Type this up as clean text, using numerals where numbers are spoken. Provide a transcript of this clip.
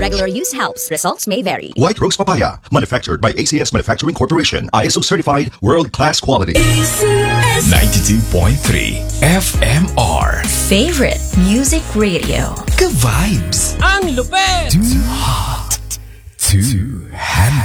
regular use helps. Results may vary. White Rose Papaya, manufactured by ACS Manufacturing Corporation. ISO certified, world-class quality. ACS 92.3 FMR. Favorite music radio. Ka-vibes. Ang lupet! Too hot to handle.